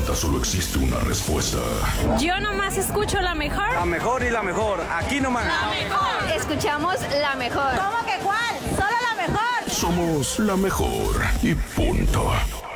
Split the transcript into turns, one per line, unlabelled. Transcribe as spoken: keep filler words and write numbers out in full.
pregunta solo existe una respuesta.
Yo nomás escucho la mejor.
La mejor y la mejor, aquí nomás.
La mejor.
Escuchamos la mejor.
¿Cómo que cuál? Solo la mejor.
Somos la mejor y punto.